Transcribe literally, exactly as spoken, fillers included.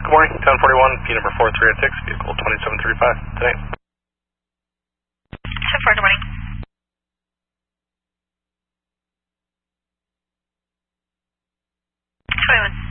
Good morning, ten forty-one, P number four three eight six, vehicle twenty-seven thirty-five, tonight. ten four, good morning. twenty-one.